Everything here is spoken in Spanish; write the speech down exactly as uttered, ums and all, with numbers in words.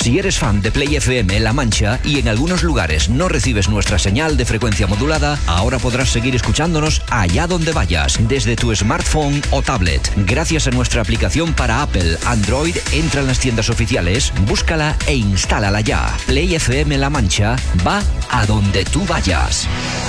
Si eres fan de Play F M La Mancha y en algunos lugares no recibes nuestra señal de frecuencia modulada, ahora podrás seguir escuchándonos allá donde vayas, desde tu smartphone o tablet. Gracias a nuestra aplicación para Apple, Android, entra en las tiendas oficiales, búscala e instálala ya. Play F M La Mancha va a donde tú vayas.